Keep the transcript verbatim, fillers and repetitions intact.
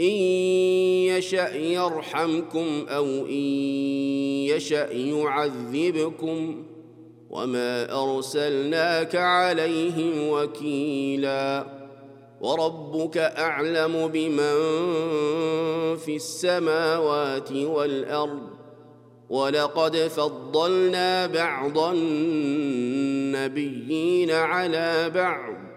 إن يشأ يرحمكم أو إن يشأ يعذبكم وما أرسلناك عليهم وكيلا وربك أعلم بمن في السماوات والأرض ولقد فضلنا بعض النبيين على بعض